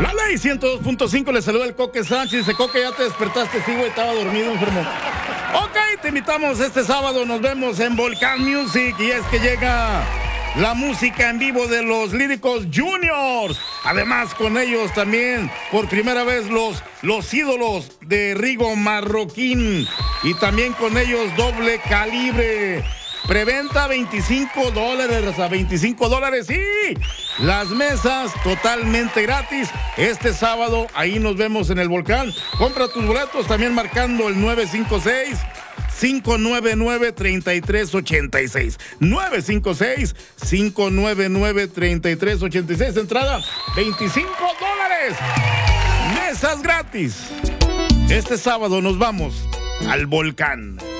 La Ley 102.5, le saluda el Coque Sánchez. Dice, Coque, ¿ya te despertaste? Sí, güey, estaba dormido, enfermo. Ok, te invitamos este sábado, nos vemos en Volcán Music. Y es que llega la música en vivo de los Líricos Juniors. Además, con ellos también, por primera vez, los ídolos de Rigo Marroquín. Y también con ellos, Doble Calibre. Preventa $25, raza, $25. Y las mesas totalmente gratis. Este sábado, ahí nos vemos en el Volcán. Compra tus boletos también marcando el 956-599-3386. 956-599-3386. Entrada, $25. Mesas gratis. Este sábado nos vamos al Volcán.